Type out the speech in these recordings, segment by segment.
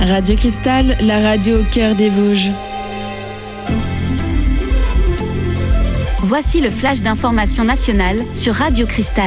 Radio Cristal, la radio au cœur des Vosges. Voici le flash d'information nationale sur Radio Cristal.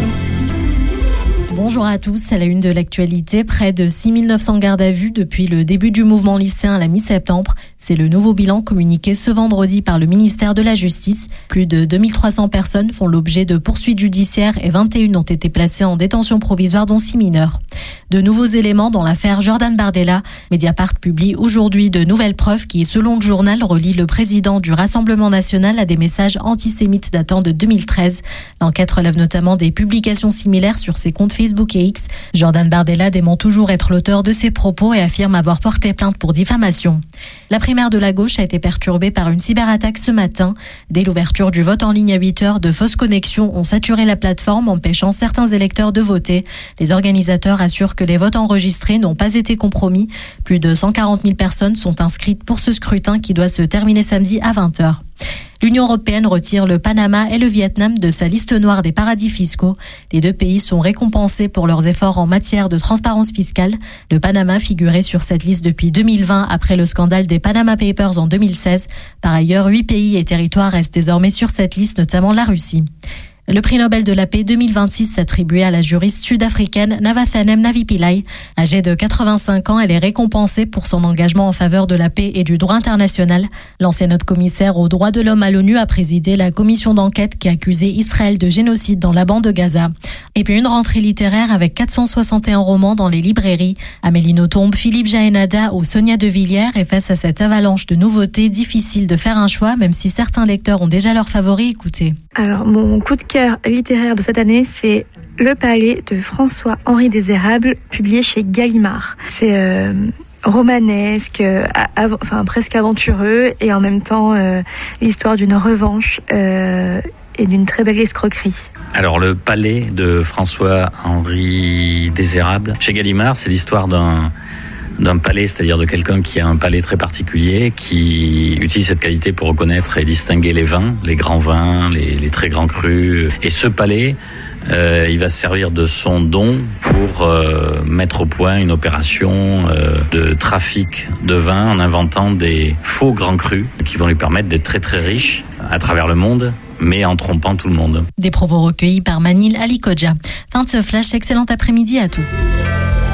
Bonjour à tous, à la une de l'actualité, près de 6900 gardes à vue depuis le début du mouvement lycéen à la mi-septembre. C'est le nouveau bilan communiqué ce vendredi par le ministère de la Justice. Plus de 2300 personnes font l'objet de poursuites judiciaires et 21 ont été placées en détention provisoire, dont 6 mineurs. De nouveaux éléments dans l'affaire Jordan Bardella. Mediapart publie aujourd'hui de nouvelles preuves qui, selon le journal, relient le président du Rassemblement national à des messages antisémites datant de 2013. L'enquête relève notamment des publications similaires sur ses comptes Facebook et X. Jordan Bardella dément toujours être l'auteur de ces propos et affirme avoir porté plainte pour diffamation. La primaire de la gauche a été perturbée par une cyberattaque ce matin. Dès l'ouverture du vote en ligne à 8h, de fausses connexions ont saturé la plateforme, empêchant certains électeurs de voter. Les organisateurs assurent que les votes enregistrés n'ont pas été compromis. Plus de 140 000 personnes sont inscrites pour ce scrutin qui doit se terminer samedi à 20h. L'Union européenne retire le Panama et le Vietnam de sa liste noire des paradis fiscaux. Les deux pays sont récompensés pour leurs efforts en matière de transparence fiscale. Le Panama figurait sur cette liste depuis 2020 après le scandale des Panama Papers en 2016. Par ailleurs, 8 pays et territoires restent désormais sur cette liste, notamment la Russie. Le prix Nobel de la paix 2026 s'attribuait à la juriste sud-africaine Navathanem Navi-Pillay. Âgée de 85 ans, elle est récompensée pour son engagement en faveur de la paix et du droit international. L'ancienne haute-commissaire aux droits de l'homme à l'ONU a présidé la commission d'enquête qui accusait Israël de génocide dans la bande de Gaza. Et puis une rentrée littéraire avec 461 romans dans les librairies. Amélie Nothomb, Philippe Jaénada ou Sonia De Villiers. Et face à cette avalanche de nouveautés, difficile de faire un choix, même si certains lecteurs ont déjà leurs favoris. Écoutez. Alors, mon coup de cœur littéraire de cette année, c'est Le Palais de François-Henri Désérable, publié chez Gallimard. C'est romanesque, presque aventureux, et en même temps l'histoire d'une revanche et d'une très belle escroquerie. Alors, Le Palais de François-Henri Désérable, chez Gallimard, c'est l'histoire d'un palais, c'est-à-dire de quelqu'un qui a un palais très particulier, qui utilise cette qualité pour reconnaître et distinguer les vins, les grands vins, les très grands crus. Et ce palais, il va se servir de son don pour mettre au point une opération de trafic de vin en inventant des faux grands crus qui vont lui permettre d'être très très riche à travers le monde, mais en trompant tout le monde. Des propos recueillis par Manil Alikodja. Fin de ce flash, excellent après-midi à tous.